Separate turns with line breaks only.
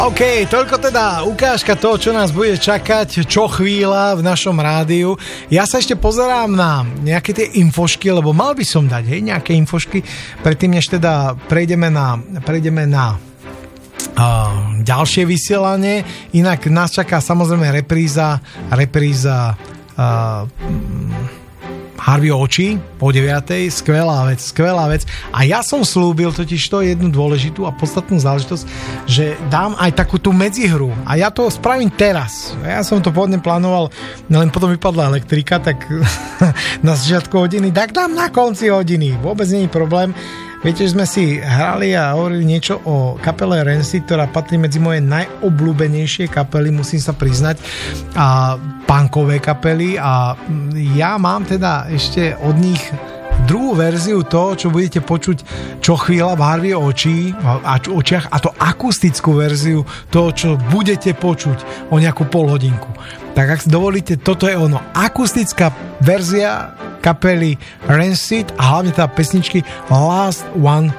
OK, toľko teda ukážka toho, čo nás bude čakať čo chvíľa v našom rádiu. Ja sa ešte pozerám na nejaké tie infošky, lebo mal by som dať, nejaké infošky, predtým než teda prejdeme na ďalšie vysielanie. Inak nás čaká samozrejme repríza Harveyho očí po 9:00, skvelá vec. A ja som slúbil totiž to jednu dôležitú a podstatnú záležitosť, že dám aj takú tú medzihru. A ja to spravím teraz. Ja som to pôvodne plánoval, len potom vypadla elektrika, tak na začiatku hodiny, tak dám na konci hodiny. Vôbec nie je problém. Viete, že sme si hrali a hovorili niečo o kapele Rancid, ktorá patrí medzi moje najobľúbenejšie kapely, musím sa priznať, a punkové kapely, a ja mám teda ešte od nich druhú verziu toho, čo budete počuť čo chvíľa v Harveyho očiach, a to akustickú verziu toho, čo budete počuť o nejakú polhodinku. Tak ak si dovolíte, toto je ono, akustická verzia kapely Rancid a hlavne teda pesničky Last One